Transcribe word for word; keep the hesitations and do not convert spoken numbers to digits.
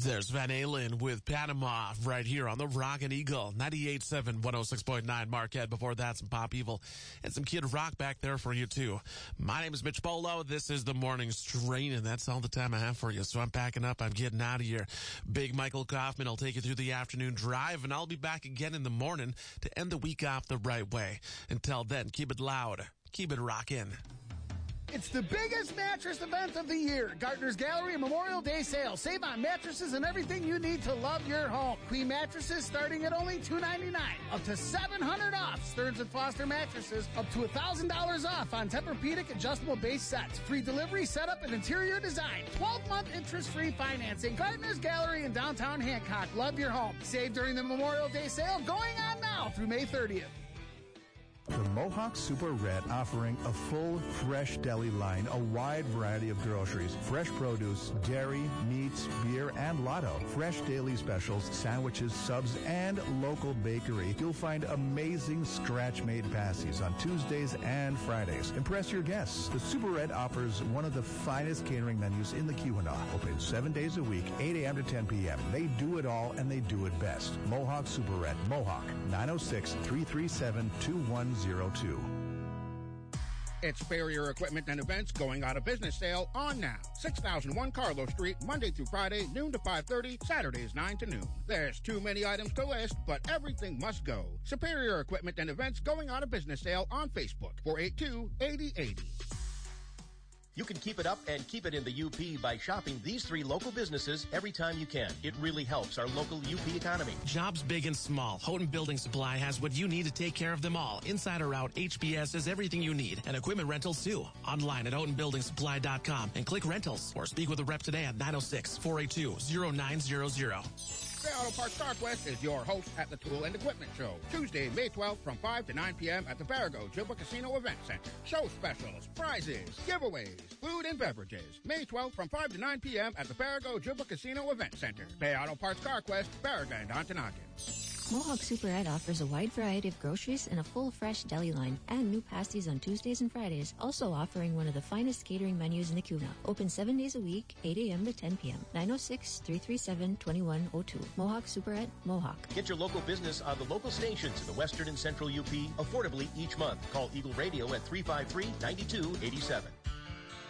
There's Van Halen with Panama right here on the Rockin' Eagle, ninety-eight point seven, one oh six point nine Marquette. Before that, some Pop Evil and some Kid Rock back there for you, too. My name is Mitch Bolo. This is the morning strain, and that's all the time I have for you. So I'm packing up. I'm getting out of here. Big Michael Kaufman will take you through the afternoon drive, and I'll be back again in the morning to end the week off the right way. Until then, keep it loud. Keep it rockin'. It's the biggest mattress event of the year. Gartner's Gallery Memorial Day Sale. Save on mattresses and everything you need to love your home. Queen mattresses starting at only two ninety-nine. Up to seven hundred dollars off. Stearns and Foster mattresses up to one thousand dollars off on Tempur-Pedic adjustable base sets. Free delivery, setup, and interior design. twelve-month interest-free financing. Gartner's Gallery in downtown Hancock. Love your home. Save during the Memorial Day Sale going on now through May thirtieth. The Mohawk Super Red offering a full, fresh deli line, a wide variety of groceries, fresh produce, dairy, meats, beer, and lotto, fresh daily specials, sandwiches, subs, and local bakery. You'll find amazing scratch-made pasties on Tuesdays and Fridays. Impress your guests. The Super Red offers one of the finest catering menus in the Keweenaw. Open seven days a week, eight a.m. to ten p.m. They do it all, and they do it best. Mohawk Super Red. Mohawk, nine oh six, three three seven, two one zero two. It's Farrier Equipment and Events going out of business sale on now. six thousand one Carlo Street, Monday through Friday, noon to five thirty, Saturdays nine to noon. There's too many items to list, but everything must go. Superior Equipment and Events going out of business sale on Facebook, four eight two, eight oh eight oh. You can keep it up and keep it in the U P by shopping these three local businesses every time you can. It really helps our local U P economy. Jobs big and small. Houghton Building Supply has what you need to take care of them all. Inside or out, H B S is everything you need. And equipment rentals too. Online at houghton building supply dot com and click rentals or speak with a rep today at nine oh six, four eight two, oh nine hundred. Bay Auto Parts Carquest is your host at the Tool and Equipment Show. Tuesday, May twelfth from five to nine p.m. at the Barago Gilba Casino Event Center. Show specials, prizes, giveaways, food and beverages. May twelfth from five to nine p.m. at the Barago Gilba Casino Event Center. Bay Auto Parts Carquest, Baraga and Ontonagon. Mohawk Super Ed offers a wide variety of groceries and a full fresh deli line and new pasties on Tuesdays and Fridays, also offering one of the finest catering menus in the Keweenaw. Open seven days a week, eight a.m. to ten p.m. nine oh six, three three seven, two one oh two. Mohawk Super Ed, Mohawk. Get your local business on the local stations in the western and central U P affordably each month. Call Eagle Radio at three five three, nine two eight seven.